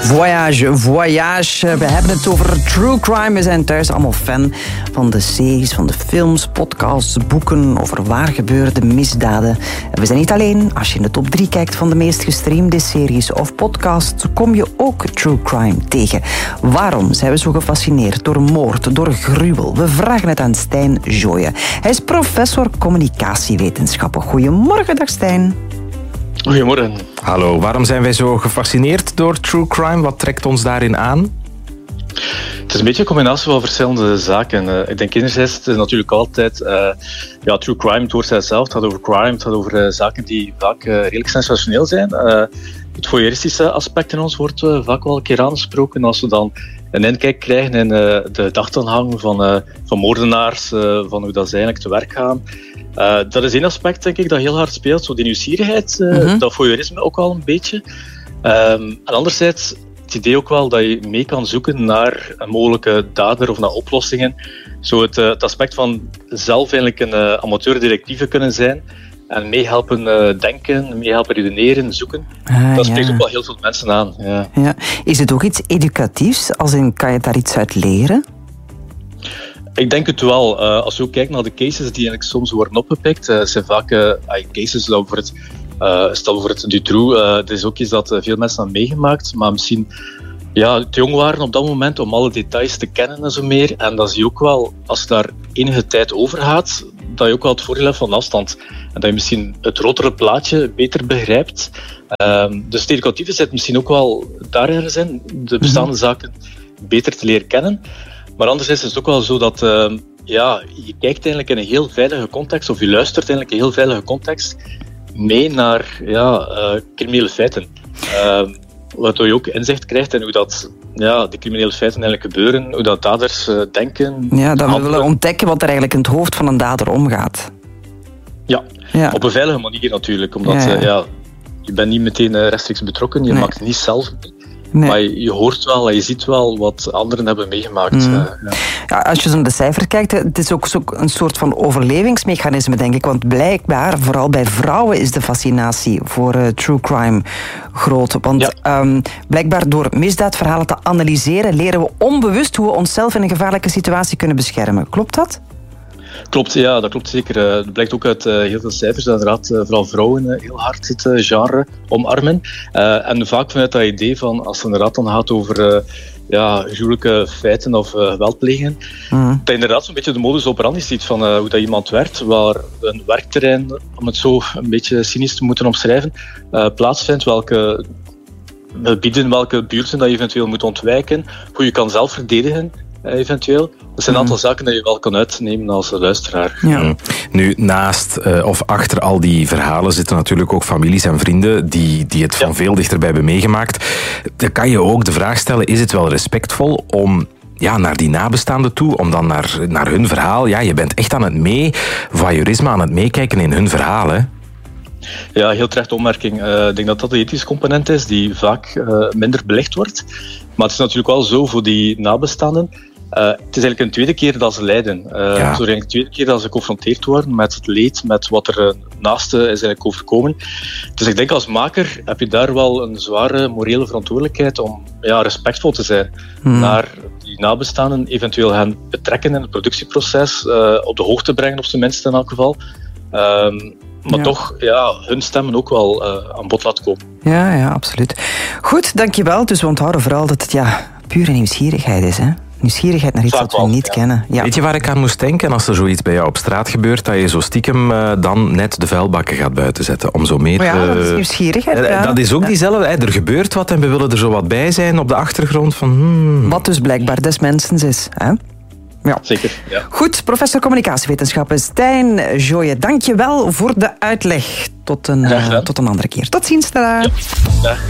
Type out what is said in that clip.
Voyage. We hebben het over true crime. We zijn thuis allemaal fan van de series, van de films, podcasts, boeken over waar gebeurde misdaden. En we zijn niet alleen. Als je in de top 3 kijkt van de meest gestreamde series of podcasts, kom je ook true crime tegen. Waarom zijn we zo gefascineerd door moord, door gruwel? We vragen het aan Stijn Joye. Hij is professor communicatiewetenschappen. Goedemorgen, dag Stijn. Goedemorgen. Hallo, waarom zijn wij zo gefascineerd door true crime? Wat trekt ons daarin aan? Het is een beetje een combinatie van verschillende zaken. Ik denk enerzijds, het is natuurlijk altijd true crime, het woord zegt zelf, het gaat over crime, het gaat over zaken die vaak redelijk sensationeel zijn. Het voyeuristische aspect in ons wordt vaak wel een keer aangesproken als we dan een inkijk krijgen in de dagtaanhang van moordenaars, van hoe dat ze eigenlijk te werk gaan. Dat is één aspect, denk ik, dat heel hard speelt. Zo die nieuwsgierigheid, dat voyeurisme ook wel een beetje. En anderzijds het idee ook wel dat je mee kan zoeken naar een mogelijke dader of naar oplossingen. Zo het aspect van zelf eigenlijk een amateur-detectieve kunnen zijn en meehelpen denken, meehelpen redeneren, zoeken. Dat spreekt ook wel heel veel mensen aan. Ja. Ja. Is het ook iets educatiefs? Als in, kan je daar iets uit leren? Ik denk het wel. Als je ook kijkt naar de cases die eigenlijk soms worden opgepikt, zijn vaak cases dat over het stel voor het Dutroux. Het is ook iets dat veel mensen hebben meegemaakt, maar misschien te jong waren op dat moment om alle details te kennen en zo meer. En dat zie je ook wel, als je daar enige tijd over gaat, dat je ook wel het voordeel hebt van afstand. En dat je misschien het grotere plaatje beter begrijpt. Dus het educatieve zit misschien ook wel daar ergens in, de bestaande zaken beter te leren kennen. Maar anderzijds is het ook wel zo dat je kijkt eigenlijk in een heel veilige context, of je luistert eigenlijk in een heel veilige context mee naar criminele feiten. Waardoor je ook inzicht krijgt in hoe dat, die criminele feiten eigenlijk gebeuren, hoe dat daders denken. Ja, dat we willen ontdekken wat er eigenlijk in het hoofd van een dader omgaat. Ja, op een veilige manier natuurlijk, omdat je bent niet meteen rechtstreeks betrokken, je maakt het niet zelf mee. Nee. Maar je hoort wel en je ziet wel wat anderen hebben meegemaakt. Als je zo naar de cijfers kijkt, het is ook een soort van overlevingsmechanisme, denk ik. Want blijkbaar, vooral bij vrouwen, is de fascinatie voor true crime groot. Want blijkbaar door misdaadverhalen te analyseren, leren we onbewust hoe we onszelf in een gevaarlijke situatie kunnen beschermen. Klopt dat? Klopt, ja, dat klopt zeker. Het blijkt ook uit heel veel cijfers dat inderdaad vooral vrouwen heel hard het genre omarmen. En vaak vanuit dat idee van, als het inderdaad dan gaat over gruwelijke feiten of geweldplegingen, dat je inderdaad zo'n beetje de modus operandi ziet van hoe dat iemand werkt, waar een werkterrein, om het zo een beetje cynisch te moeten omschrijven, plaatsvindt, welke gebieden, welke buurten dat je eventueel moet ontwijken, hoe je kan zelf verdedigen. Eventueel. Dat zijn een aantal zaken die je wel kan uitnemen als luisteraar. Ja. Nu, naast of achter al die verhalen zitten natuurlijk ook families en vrienden die het van veel dichterbij hebben meegemaakt. Dan kan je ook de vraag stellen, is het wel respectvol om naar die nabestaanden toe, om dan naar hun verhaal, je bent echt aan het voyeurisme aan het meekijken in hun verhaal, hè? Ja, heel terechte opmerking. Ik denk dat dat de ethische component is die vaak minder belicht wordt. Maar het is natuurlijk wel zo voor die nabestaanden. Het is eigenlijk een tweede keer dat ze lijden. Het is eigenlijk een tweede keer dat ze geconfronteerd worden met het leed, met wat er naaste is eigenlijk overkomen. Dus ik denk als maker heb je daar wel een zware morele verantwoordelijkheid om respectvol te zijn naar die nabestaanden, eventueel hen betrekken in het productieproces, op de hoogte brengen op zijn minst in elk geval. Maar toch hun stemmen ook wel aan bod laten komen. Ja, absoluut. Goed, dankjewel. Dus we onthouden vooral dat het pure nieuwsgierigheid is, hè? Nieuwsgierigheid naar iets wat we niet kennen. Ja. Weet je waar ik aan moest denken als er zoiets bij jou op straat gebeurt, dat je zo stiekem dan net de vuilbakken gaat buiten zetten om zo meer dat is nieuwsgierigheid. Dat is ook diezelfde. Er gebeurt wat en we willen er zo wat bij zijn op de achtergrond van... Wat dus blijkbaar des mensens is, hè? Ja. Zeker, ja. Goed, professor communicatiewetenschappen Stijn Joye, dank je wel voor de uitleg. Tot een andere keer. Tot ziens. Tada. Ja.